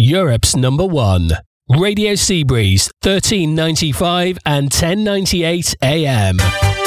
Europe's number one. Radio Seabreeze, 1395 and 1098 AM.